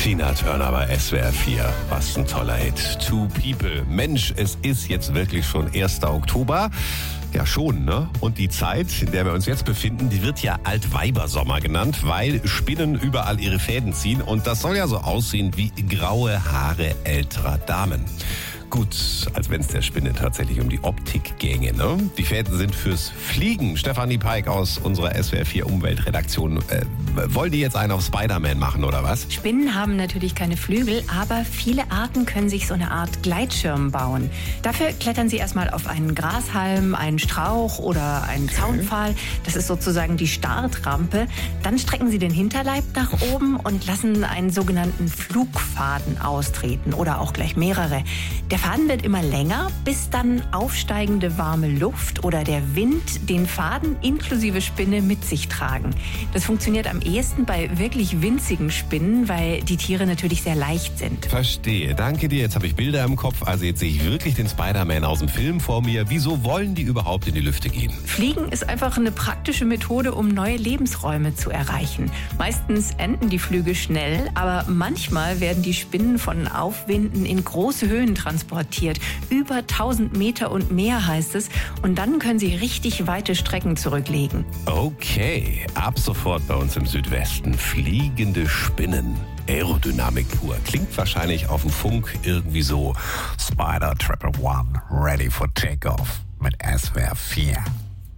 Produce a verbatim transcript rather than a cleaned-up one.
Tina Turner bei S W R vier. Was ein toller Hit. Two People. Mensch, es ist jetzt wirklich schon erster Oktober. Ja, schon, ne? Und die Zeit, in der wir uns jetzt befinden, die wird ja Altweibersommer genannt, weil Spinnen überall ihre Fäden ziehen. Und das soll ja so aussehen wie graue Haare älterer Damen. Gut, als wenn es der Spinne tatsächlich um die Optik ginge, ne? Die Fäden sind fürs Fliegen. Stefanie Peik aus unserer S W R vier Umweltredaktion. Äh, wollen die jetzt einen auf Spider-Man machen, oder was? Spinnen haben natürlich keine Flügel, aber viele Arten können sich so eine Art Gleitschirm bauen. Dafür klettern sie erstmal auf einen Grashalm, einen Strauch oder einen Okay. Zaunpfahl. Das ist sozusagen die Startrampe. Dann strecken sie den Hinterleib nach oben und lassen einen sogenannten Flugfaden austreten oder auch gleich mehrere. Der Faden wird immer länger, bis dann aufsteigende warme Luft oder der Wind den Faden inklusive Spinne mit sich tragen. Das funktioniert am ehesten bei wirklich winzigen Spinnen, weil die Tiere natürlich sehr leicht sind. Verstehe. Danke dir. Jetzt habe ich Bilder im Kopf. Also jetzt sehe ich wirklich den Spider-Man aus dem Film vor mir. Wieso wollen die überhaupt in die Lüfte gehen? Fliegen ist einfach eine praktische Methode, um neue Lebensräume zu erreichen. Meistens enden die Flüge schnell, aber manchmal werden die Spinnen von Aufwinden in große Höhen transportiert. Über tausend Meter und mehr heißt es. Und dann können sie richtig weite Strecken zurücklegen. Okay, ab sofort bei uns im Südwesten fliegende Spinnen. Aerodynamik pur. Klingt wahrscheinlich auf dem Funk irgendwie so. Spider Triple One, ready for takeoff mit S W R vier.